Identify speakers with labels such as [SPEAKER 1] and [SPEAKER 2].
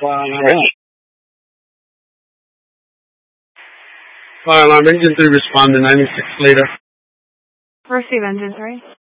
[SPEAKER 1] Fire alarm engine 3 respond to 96 later.
[SPEAKER 2] Receive engine 3.